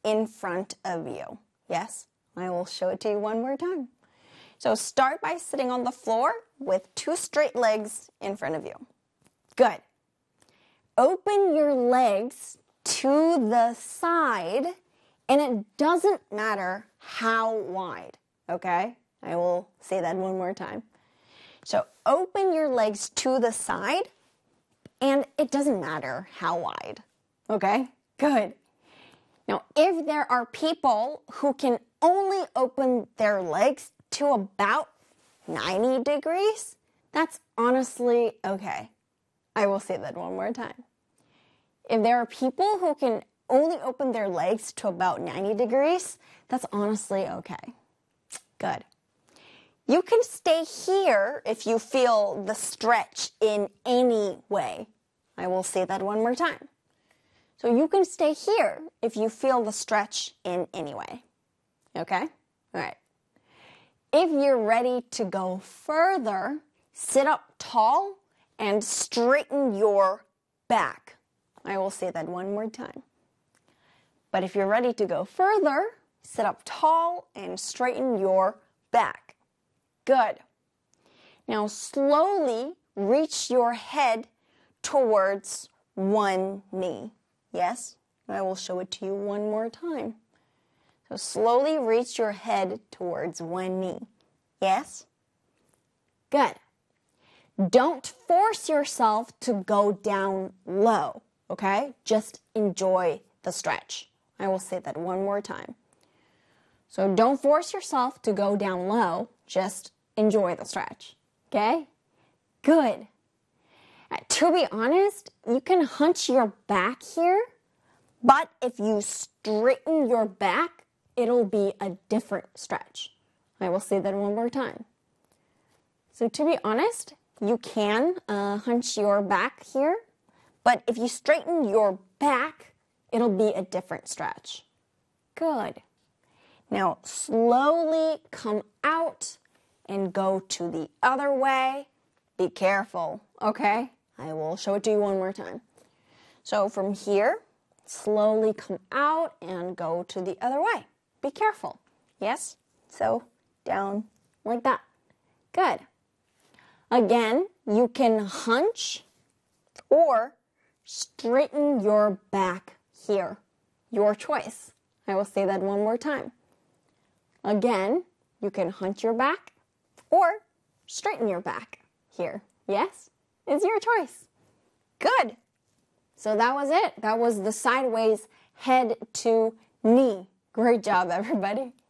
in front of you. Yes, I will show it to you one more time. So start by sitting on the floor with 2 straight legs in front of you. Good. Open your legs to the side, and it doesn't matter how wide, okay? I will say that one more time. So open your legs to the side, and it doesn't matter how wide, okay? Good. Now, if there are people who can only open their legs to about 90 degrees, that's honestly okay. I will say that one more time. If there are people who can only open their legs to about 90 degrees, that's honestly okay. Good. You can stay here if you feel the stretch in any way. I will say that one more time. So you can stay here if you feel the stretch in any way. Okay? All right. If you're ready to go further, sit up tall and straighten your back. I will say that one more time. But if you're ready to go further, sit up tall and straighten your back. Good. Now slowly reach your head towards one knee. Yes? I will show it to you one more time. So slowly reach your head towards one knee. Yes? Good. Don't force yourself to go down low, okay? Just enjoy the stretch. I will say that one more time. So don't force yourself to go down low. Just enjoy the stretch, okay? Good. To be honest, you can hunch your back here, but if you straighten your back, it'll be a different stretch. I will say that one more time. So to be honest, you can hunch your back here, but if you straighten your back, it'll be a different stretch. Good. Now slowly come out and go to the other way. Be careful, okay? I will show it to you one more time. So from here, slowly come out and go to the other way. Be careful. Yes? So down like that. Good. Again, you can hunch or straighten your back here. Your choice. I will say that one more time. Again, you can hunch your back or straighten your back here. Yes? It's your choice. Good. So that was it. That was the sideways head to knee. Great job, everybody.